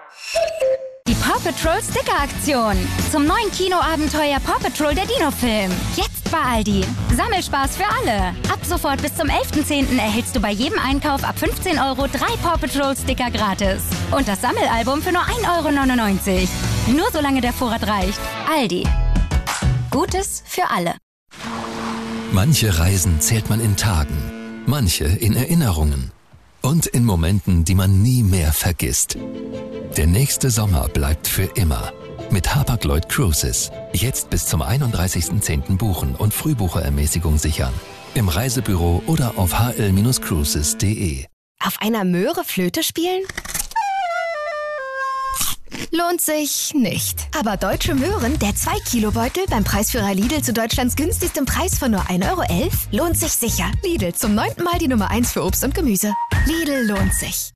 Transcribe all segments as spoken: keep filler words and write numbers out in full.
Die Paw Patrol Sticker-Aktion. Zum neuen Kinoabenteuer Paw Patrol der Dino-Film. Jetzt bei Aldi. Sammelspaß für alle. Ab sofort bis zum elften zehnten erhältst du bei jedem Einkauf ab fünfzehn Euro drei Paw Patrol Sticker gratis. Und das Sammelalbum für nur ein Euro neunundneunzig. Nur solange der Vorrat reicht. Aldi. Gutes für alle. Manche Reisen zählt man in Tagen, manche in Erinnerungen und in Momenten, die man nie mehr vergisst. Der nächste Sommer bleibt für immer. Mit Hapag-Lloyd Cruises. Jetzt bis zum einunddreißigsten zehnten buchen und Frühbucherermäßigung sichern. Im Reisebüro oder auf h l Bindestrich cruises punkt d e. Auf einer Möhre Flöte spielen? Lohnt sich nicht. Aber Deutsche Möhren, der zwei Kilo Beutel beim Preisführer Lidl zu Deutschlands günstigstem Preis von nur ein Euro elf, lohnt sich sicher. Lidl, zum neunten Mal die Nummer eins für Obst und Gemüse. Lidl lohnt sich.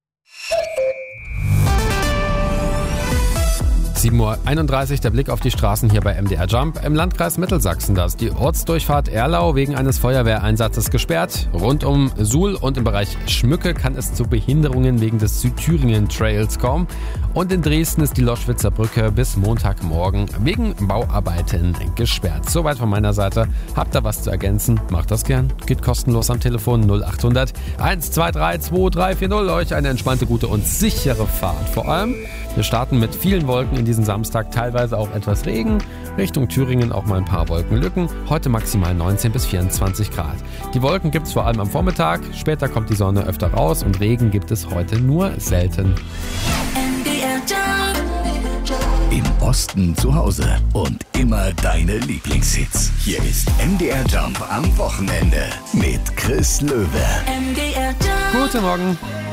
sieben Uhr einunddreißig, der Blick auf die Straßen hier bei M D R Jump. Im Landkreis Mittelsachsen, da ist die Ortsdurchfahrt Erlau wegen eines Feuerwehreinsatzes gesperrt. Rund um Suhl und im Bereich Schmücke kann es zu Behinderungen wegen des Südthüringen-Trails kommen. Und in Dresden ist die Loschwitzer Brücke bis Montagmorgen wegen Bauarbeiten gesperrt. Soweit von meiner Seite. Habt ihr was zu ergänzen? Macht das gern. Geht kostenlos am Telefon null acht hundert eins zwei drei zwei drei vier null. Euch eine entspannte, gute und sichere Fahrt. Vor allem, wir starten mit vielen Wolken in diesen Samstag, teilweise auch etwas Regen. Richtung Thüringen auch mal ein paar Wolkenlücken. Heute maximal neunzehn bis vierundzwanzig Grad. Die Wolken gibt es vor allem am Vormittag. Später kommt die Sonne öfter raus und Regen gibt es heute nur selten. Im Osten zu Hause und immer deine Lieblingshits. Hier ist M D R Jump am Wochenende mit Chris Löwe. Guten Morgen.